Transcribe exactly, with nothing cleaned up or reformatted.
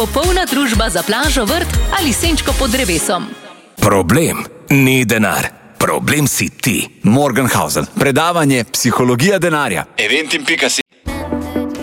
popolna družba za plažo, vrt ali senčko pod drevesom. Problem ni denar. Problem si ti. Morgenhausen. Predavanje Psihologija denarja. eventim pika si